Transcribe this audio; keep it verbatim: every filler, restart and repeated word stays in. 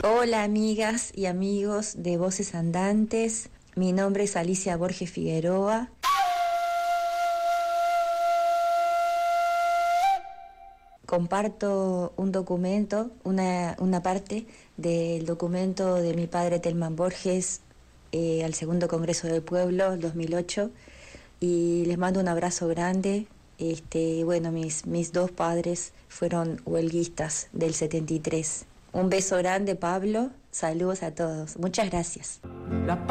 Hola amigas y amigos de Voces Andantes, mi nombre es Alicia Borges Figueroa. Comparto un documento, una, una parte del documento de mi padre Telman Borges eh, al segundo Congreso del Pueblo, dos mil ocho, y les mando un abrazo grande. Este, bueno, mis, mis dos padres fueron huelguistas del setenta y tres. Un beso grande, Pablo. Saludos a todos. Muchas gracias. La